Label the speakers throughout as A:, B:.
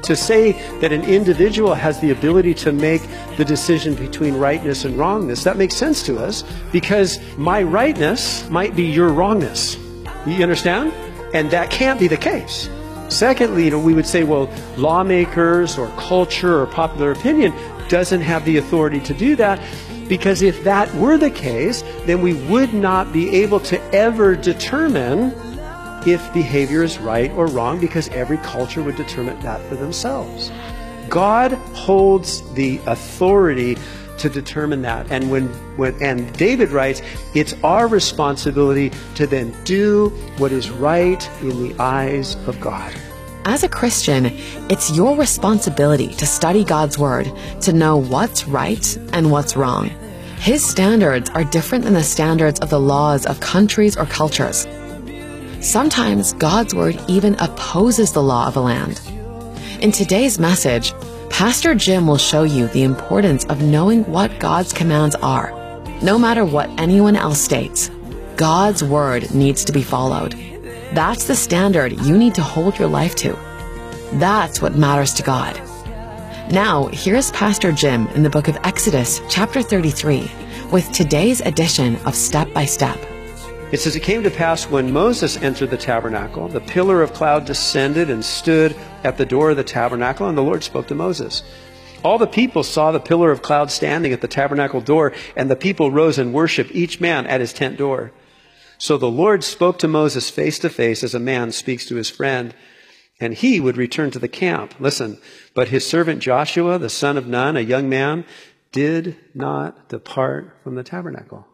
A: to say that an individual has the ability to make the decision between rightness and wrongness, that makes sense to us because my rightness might be your wrongness. You understand? And that can't be the case. Secondly, we would say, well, lawmakers or culture or popular opinion doesn't have the authority to do that, because if that were the case, then we would not be able to ever determine if behavior is right or wrong, because every culture would determine that for themselves. God holds the authority to determine that. And when David writes, it's our responsibility to then do what is right in the eyes of God.
B: As a Christian, it's your responsibility to study God's Word, to know what's right and what's wrong. His standards are different than the standards of the laws of countries or cultures. Sometimes God's Word even opposes the law of a land. In today's message, Pastor Jim will show you the importance of knowing what God's commands are. No matter what anyone else states, God's Word needs to be followed. That's the standard you need to hold your life to. That's what matters to God. Now, here's Pastor Jim in the book of Exodus, chapter 33, with today's edition of Step by Step.
A: It says, it came to pass when Moses entered the tabernacle, the pillar of cloud descended and stood at the door of the tabernacle, and the Lord spoke to Moses. All the people saw the pillar of cloud standing at the tabernacle door, and the people rose and worshiped, each man at his tent door. So the Lord spoke to Moses face to face as a man speaks to his friend, and he would return to the camp. Listen, but his servant Joshua, the son of Nun, a young man, did not depart from the tabernacle.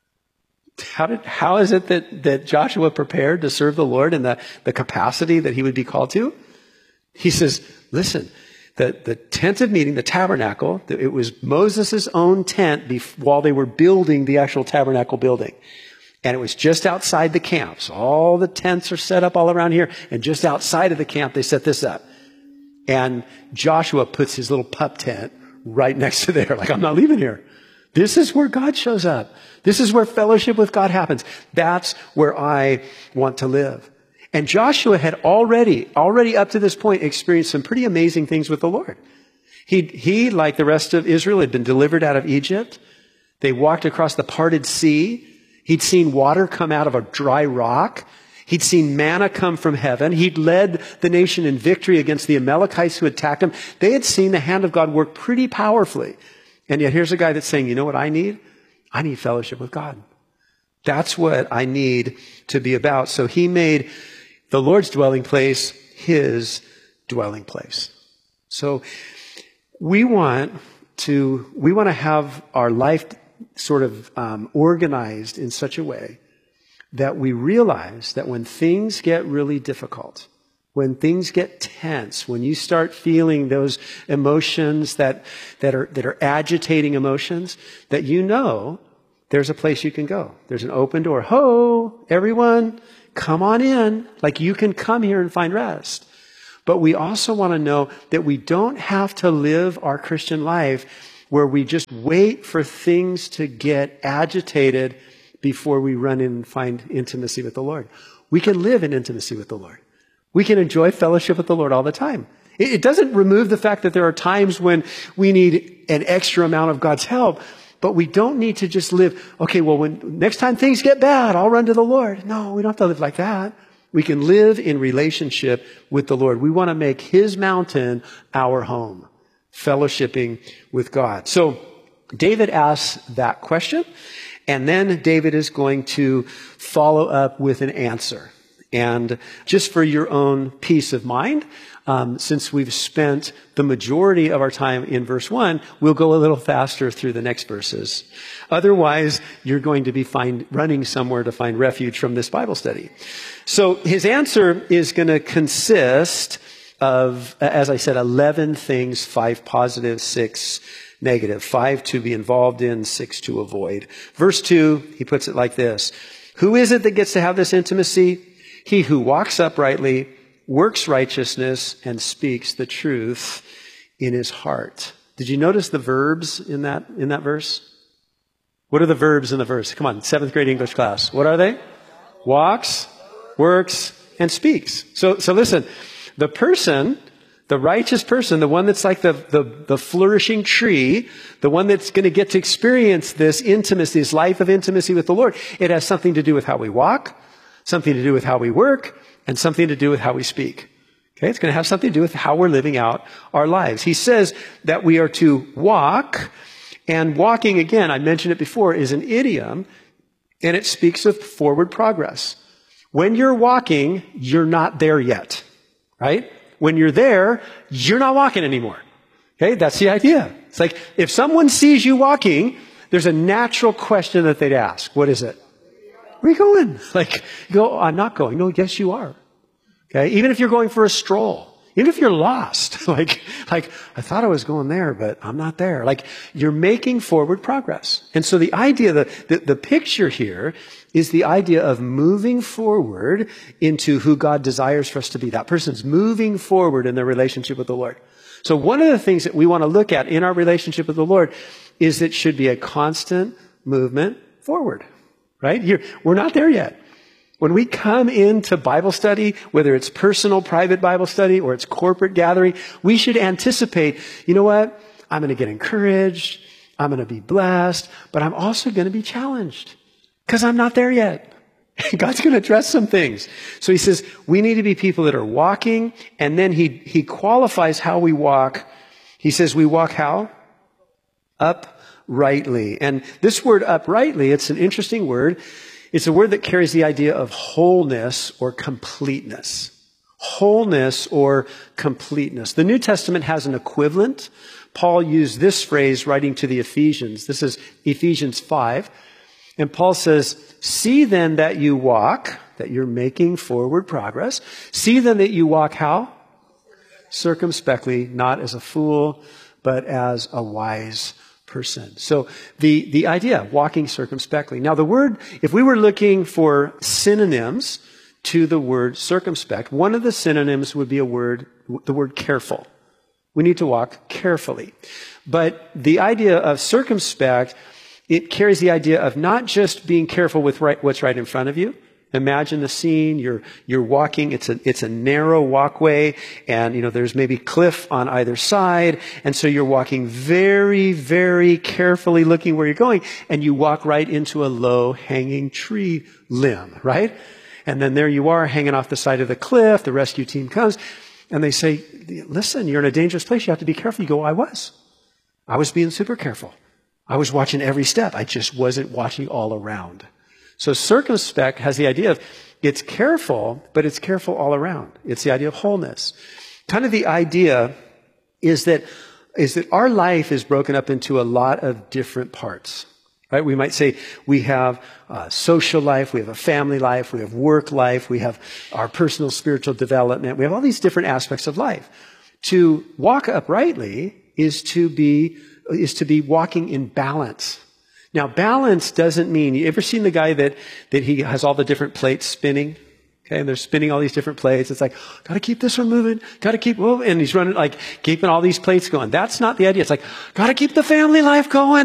A: How is it that Joshua prepared to serve the Lord in the capacity that he would be called to? He says, listen, the tent of meeting, the tabernacle, it was Moses' own tent while they were building the actual tabernacle building. And it was just outside the camp. So all the tents are set up all around here. And just outside of the camp, they set this up. And Joshua puts his little pup tent right next to there. Like, I'm not leaving here. This is where God shows up. This is where fellowship with God happens. That's where I want to live. And Joshua had already up to this point, experienced some pretty amazing things with the Lord. He, like the rest of Israel, had been delivered out of Egypt. They walked across the parted sea. He'd seen water come out of a dry rock. He'd seen manna come from heaven. He'd led the nation in victory against the Amalekites who attacked him. They had seen the hand of God work pretty powerfully. And yet here's a guy that's saying, you know what I need? I need fellowship with God. That's what I need to be about. So he made the Lord's dwelling place his dwelling place. So we want to have our life sort of organized in such a way that we realize that when things get really difficult, when things get tense, when you start feeling those emotions that are agitating emotions, that you know there's a place you can go. There's an open door. Ho, everyone, come on in. Like, you can come here and find rest. But we also want to know that we don't have to live our Christian life where we just wait for things to get agitated before we run in and find intimacy with the Lord. We can live in intimacy with the Lord. We can enjoy fellowship with the Lord all the time. It doesn't remove the fact that there are times when we need an extra amount of God's help, but we don't need to just live, okay, well, when next time things get bad, I'll run to the Lord. No, we don't have to live like that. We can live in relationship with the Lord. We want to make his mountain our home, fellowshipping with God. So David asks that question, and then David is going to follow up with an answer. And just for your own peace of mind, since we've spent the majority of our time in verse 1, we'll go a little faster through the next verses. Otherwise, you're going to be running somewhere to find refuge from this Bible study. So his answer is going to consist of, as I said, 11 things, 5 positive, 6 negative, 5 to be involved in, 6 to avoid. Verse 2, he puts it like this. Who is it that gets to have this intimacy? He who walks uprightly, works righteousness, and speaks the truth in his heart. Did you notice the verbs in that verse? What are the verbs in the verse? Come on, 7th grade English class. What are they? Walks, works, and speaks. So listen, the person The righteous person, the one that's like the flourishing tree, the one that's going to get to experience this intimacy, this life of intimacy with the Lord, it has something to do with how we walk, something to do with how we work, and something to do with how we speak. Okay, it's going to have something to do with how we're living out our lives. He says that we are to walk, and walking, again, I mentioned it before, is an idiom, and it speaks of forward progress. When you're walking, you're not there yet, right? When you're there, you're not walking anymore. Okay, that's the idea. It's like if someone sees you walking, there's a natural question that they'd ask. What is it? Where are you going? Like, you go, I'm not going. No, yes, you are. Okay, even if you're going for a stroll, even if you're lost, like I thought I was going there, but I'm not there. Like, you're making forward progress. And so the idea, the picture here is the idea of moving forward into who God desires for us to be. That person's moving forward in their relationship with the Lord. So one of the things that we want to look at in our relationship with the Lord is that it should be a constant movement forward, right? We're not there yet. When we come into Bible study, whether it's personal, private Bible study, or it's corporate gathering, we should anticipate, you know what? I'm going to get encouraged. I'm going to be blessed, but I'm also going to be challenged because I'm not there yet. God's going to address some things. So he says we need to be people that are walking, and then he qualifies how we walk. He says we walk how? Uprightly. And this word uprightly, it's an interesting word. It's a word that carries the idea of wholeness or completeness. Wholeness or completeness. The New Testament has an equivalent. Paul used this phrase writing to the Ephesians. This is Ephesians 5. And Paul says, see then that you walk, that you're making forward progress. See then that you walk how? Circumspectly, not as a fool, but as a wise person. So the idea, walking circumspectly. Now the word, if we were looking for synonyms to the word circumspect, one of the synonyms would be the word careful. We need to walk carefully. But the idea of circumspect, it carries the idea of not just being careful with what's right in front of you. Imagine the scene. You're walking. It's a narrow walkway, and there's maybe cliff on either side, and so you're walking very, very carefully, looking where you're going, and you walk right into a low hanging tree limb, right? And then there you are, hanging off the side of the cliff. The rescue team comes, and they say, "Listen, you're in a dangerous place. You have to be careful." You go, "I was being super careful. I was watching every step. I just wasn't watching all around." So circumspect has the idea of it's careful, but it's careful all around. It's the idea of wholeness. Kind of the idea is that our life is broken up into a lot of different parts. Right? We might say we have a social life, we have a family life, we have work life, we have our personal spiritual development. We have all these different aspects of life. To walk uprightly is to be walking in balance. Now, balance doesn't mean, you ever seen the guy that he has all the different plates spinning? Okay, and they're spinning all these different plates. It's like, gotta keep this one moving, gotta keep moving. And he's running, like, keeping all these plates going. That's not the idea. It's like, gotta keep the family life going.